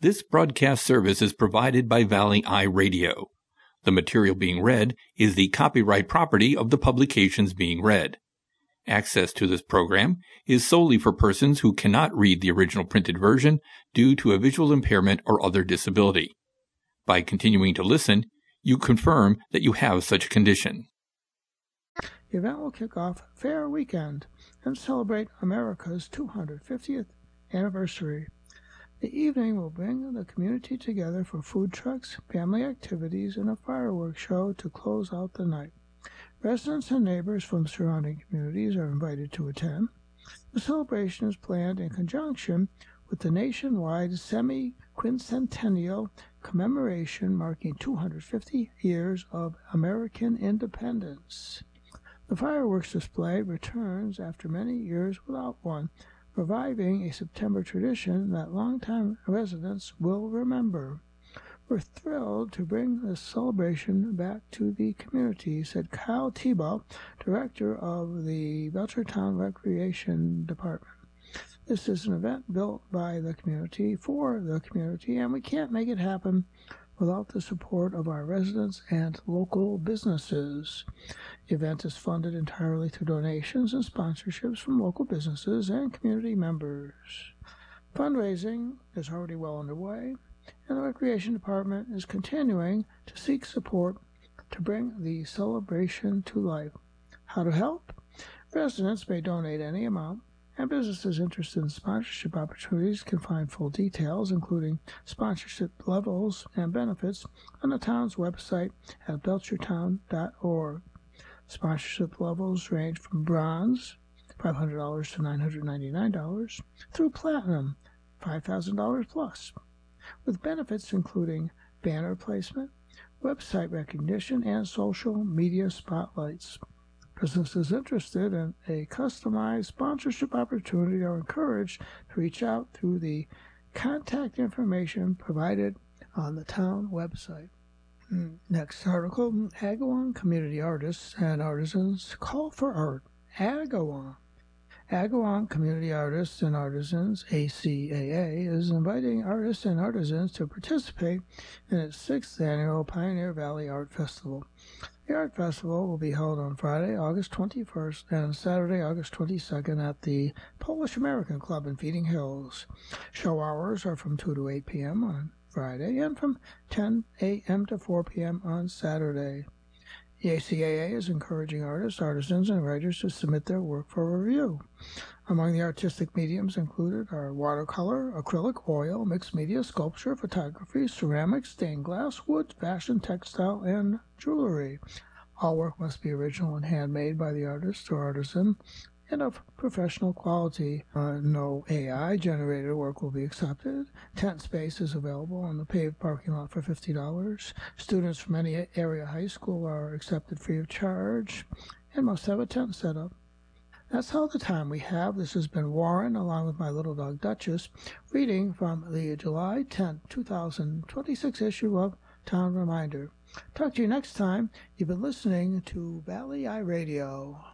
This broadcast service is provided by Valley Eye Radio. The material being read is the copyright property of the publications being read. Access to this program is solely for persons who cannot read the original printed version due to a visual impairment or other disability. By continuing to listen, you confirm that you have such a condition. The event will kick off Fair Weekend and celebrate America's 250th anniversary. The evening will bring the community together for food trucks, family activities, and a fireworks show to close out the night. Residents and neighbors from surrounding communities are invited to attend. The celebration is planned in conjunction with the nationwide semi-quincentennial commemoration marking 250 years of American independence. The fireworks display returns after many years without one, reviving a September tradition that longtime residents will remember. We're thrilled to bring this celebration back to the community, said Kyle Tebow, director of the Belchertown Recreation Department. This is an event built by the community for the community, and we can't make it happen without the support of our residents and local businesses. The event is funded entirely through donations and sponsorships from local businesses and community members. Fundraising is already well underway, and the Recreation Department is continuing to seek support to bring the celebration to life. How to help? Residents may donate any amount, and businesses interested in sponsorship opportunities can find full details, including sponsorship levels and benefits, on the town's website at belchertown.org. Sponsorship levels range from bronze, $500 to $999, through platinum, $5,000 plus, with benefits including banner placement, website recognition, and social media spotlights. Businesses interested in a customized sponsorship opportunity are encouraged to reach out through the contact information provided on the town website. Next article, Agawam community artists and artisans call for art. Agawam Community Artists and Artisans, ACAA, is inviting artists and artisans to participate in its 6th annual Pioneer Valley Art Festival. The Art Festival will be held on Friday, August 21st and Saturday, August 22nd at the Polish American Club in Feeding Hills. Show hours are from 2 to 8 p.m. on Friday and from 10 a.m. to 4 p.m. on Saturday. The ACAA is encouraging artists, artisans, and writers to submit their work for review. Among the artistic mediums included are watercolor, acrylic, oil, mixed media, sculpture, photography, ceramics, stained glass, wood, fashion, textile, and jewelry. All work must be original and handmade by the artist or artisan and of professional quality. No AI-generated work will be accepted. Tent space is available on the paved parking lot for $50. Students from any area high school are accepted free of charge and must have a tent set up. That's all the time we have. This has been Warren, along with my little dog Duchess, reading from the July 10, 2026 issue of Town Reminder. Talk to you next time. You've been listening to Valley Eye Radio.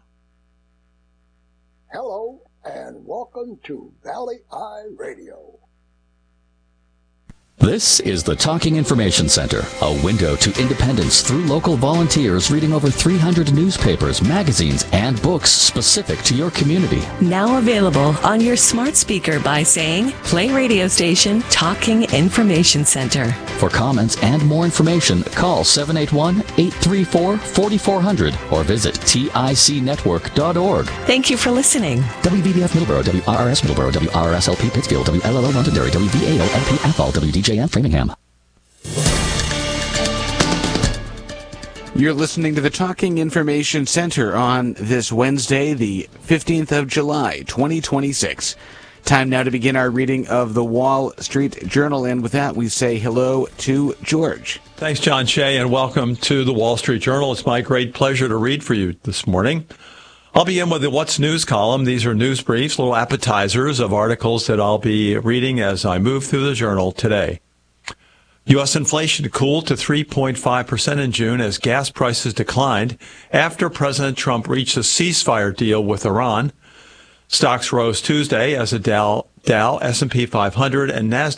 Hello, and welcome to Valley Eye Radio. This is the Talking Information Center, a window to independence through local volunteers reading over 300 newspapers, magazines, and books specific to your community. Now available on your smart speaker by saying, play radio station Talking Information Center. For comments and more information, call 781-834-4400 or visit ticnetwork.org. Thank you for listening. WVBF Middleborough, WRRS Middleborough, WRSLP Pittsfield, WLLO Londonderry, WVAO-LP Athol, WDJM Framingham. You're listening to the Talking Information Center on this Wednesday, the 15th of July, 2026. Time now to begin our reading of the Wall Street Journal, and with that, we say hello to George. Thanks, John Shea, and welcome to the Wall Street Journal. It's my great pleasure to read for you this morning. I'll begin with the What's News column. These are news briefs, little appetizers of articles that I'll be reading as I move through the journal today. U.S. inflation cooled to 3.5% in June as gas prices declined after President Trump reached a ceasefire deal with Iran. Stocks rose Tuesday as the Dow, S&P 500, and NASDAQ